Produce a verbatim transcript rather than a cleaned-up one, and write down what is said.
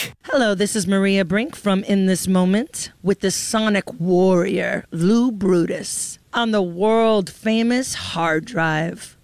Brink. Hello, this is Maria Brink from In This Moment with the Sonic Warrior, Lou Brutus, on the world famous hard drive.